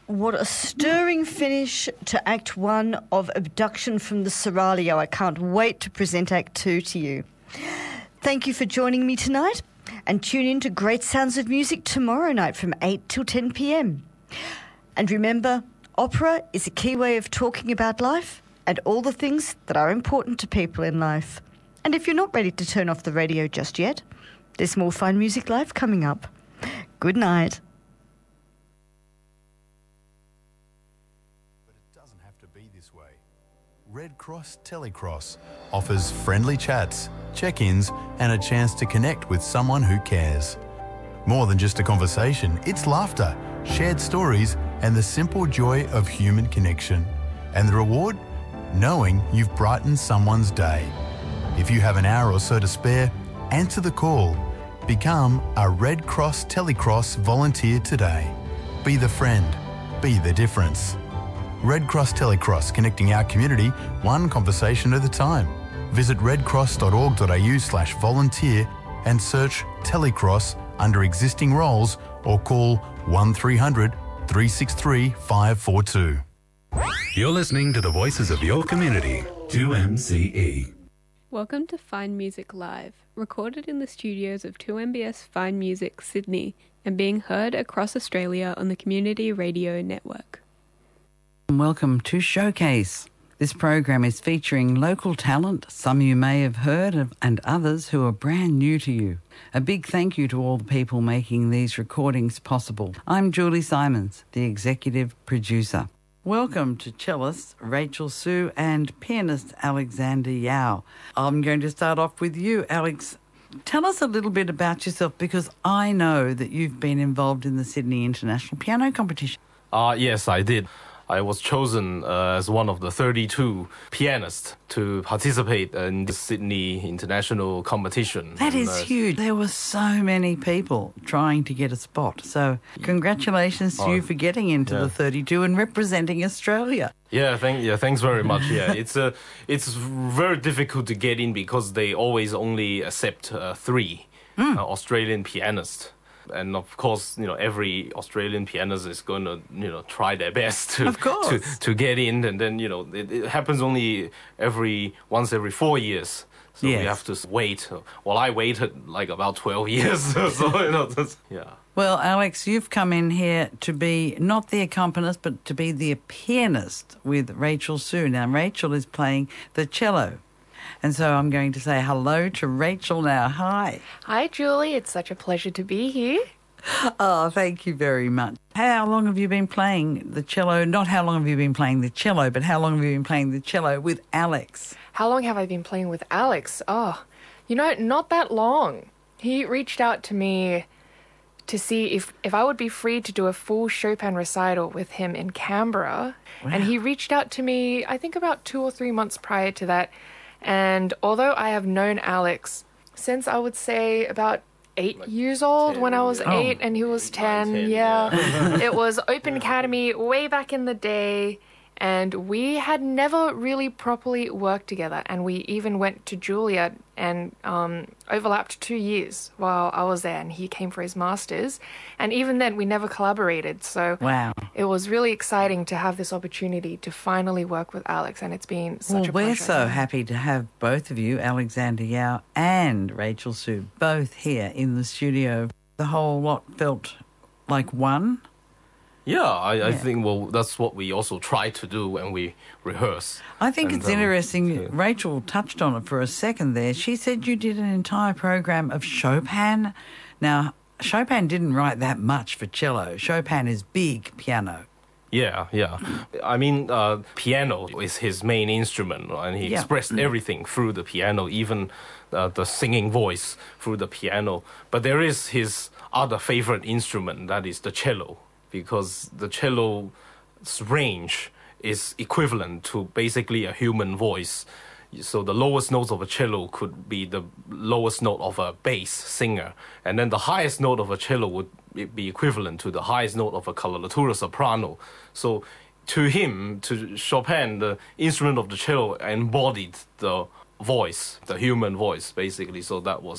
What a stirring finish to Act 1 of Abduction from the Seraglio. I can't wait to present Act 2 to you. Thank you for joining me tonight, and tune in to Great Sounds of Music tomorrow night from 8 till 10 p.m. And remember, opera is a key way of talking about life and all the things that are important to people in life. And if you're not ready to turn off the radio just yet, there's more fine music live coming up. Good night. But it doesn't have to be this way. Red Cross Telecross offers friendly chats, check-ins, and a chance to connect with someone who cares. More than just a conversation, it's laughter, shared stories, and the simple joy of human connection. And the reward? Knowing you've brightened someone's day. If you have an hour or so to spare, answer the call. Become a Red Cross Telecross volunteer today. Be the friend. Be the difference. Red Cross Telecross, connecting our community one conversation at a time. Visit redcross.org.au/volunteer and search Telecross under existing roles or call 1300 363 542. You're listening to the voices of your community, 2MCE. Welcome to Fine Music Live, recorded in the studios of 2MBS Fine Music, Sydney, and being heard across Australia on the Community Radio Network. Welcome to Showcase. This program is featuring local talent, some you may have heard of and others who are brand new to you. A big thank you to all the people making these recordings possible. I'm Julie Simons, the executive producer. Welcome to cellist Rachel Sue and pianist Alexander Yao. I'm going to start off with you, Alex. Tell us a little bit about yourself, because I know that you've been involved in the Sydney International Piano Competition. Yes, I did. I was chosen as one of the 32 pianists to participate in the Sydney International Competition. That is huge. There were so many people trying to get a spot. So congratulations to you for getting into the 32 and representing Australia. Thanks very much. It's very difficult to get in because they always only accept 3 Australian pianists. And of course, every Australian pianist is going to, try their best to get in. And then, it happens only once every 4 years. So we have to wait. Well, I waited like about 12 years. So, Well, Alex, you've come in here to be not the accompanist, but to be the pianist with Rachel Sue. Now, Rachel is playing the cello. And so I'm going to say hello to Rachel now. Hi. Hi, Julie. It's such a pleasure to be here. Oh, thank you very much. How long have you been playing the cello? Not how long have you been playing the cello, but how long have you been playing the cello with Alex? How long have I been playing with Alex? Oh, not that long. He reached out to me to see if I would be free to do a full Chopin recital with him in Canberra. Wow. And he reached out to me, I think about 2 or 3 months prior to that. And although I have known Alex since I would say about 8 years old, when I was 8 and he was 10, it was Open Academy way back in the day, and we had never really properly worked together, and we even went to Juilliard and overlapped 2 years while I was there, and he came for his master's, and even then we never collaborated. So it was really exciting to have this opportunity to finally work with Alex, and it's been such a pleasure. We're so happy to have both of you, Alexander Yao and Rachel Sue, both here in the studio. The whole lot felt like one. I think, that's what we also try to do when we rehearse. I think it's interesting. Rachel touched on it for a second there. She said you did an entire program of Chopin. Now, Chopin didn't write that much for cello. Chopin is big piano. Yeah. I mean, piano is his main instrument, and he expressed everything through the piano, even the singing voice through the piano. But there is his other favorite instrument, that is the cello, because the cello's range is equivalent to basically a human voice. So the lowest notes of a cello could be the lowest note of a bass singer, and then the highest note of a cello would be equivalent to the highest note of a coloratura soprano. So to him, to Chopin, the instrument of the cello embodied the voice, the human voice, basically. So that was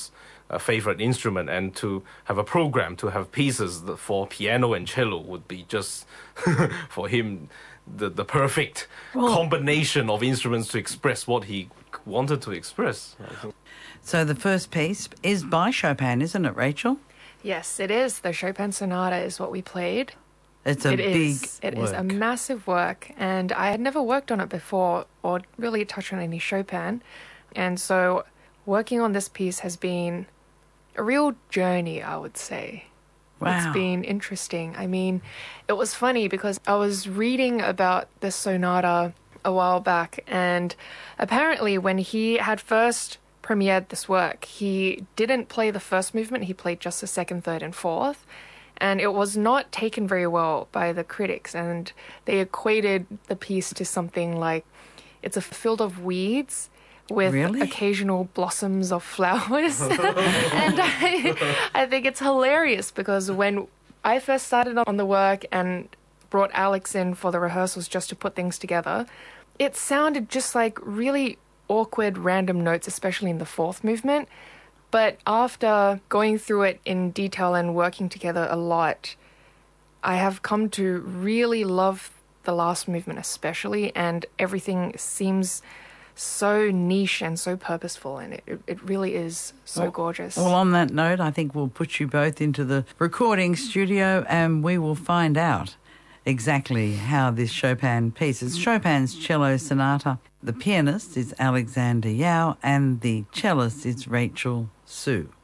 favorite instrument, and to have a program to have pieces for piano and cello would be just for him the perfect combination of instruments to express what he wanted to express. So the first piece is by Chopin, isn't it, Rachel? Yes, it is. The Chopin Sonata is what we played. It's a big work. It is a massive work, and I had never worked on it before or really touched on any Chopin. And so working on this piece has been a real journey, I would say. Wow. It's been interesting. I mean, it was funny because I was reading about this sonata a while back, and apparently when he had first premiered this work, he didn't play the first movement, he played just the second, third, and fourth. And it was not taken very well by the critics, and they equated the piece to something like it's a field of weeds with occasional blossoms of flowers. And I think it's hilarious because when I first started on the work and brought Alex in for the rehearsals just to put things together, it sounded just like really awkward random notes, especially in the fourth movement. But after going through it in detail and working together a lot, I have come to really love the last movement especially, and everything seems so niche and so purposeful, and it really is so gorgeous. Well, on that note, I think we'll put you both into the recording studio and we will find out exactly how this Chopin piece is. Chopin's Cello Sonata. The pianist is Alexander Yao and the cellist is Rachel Su.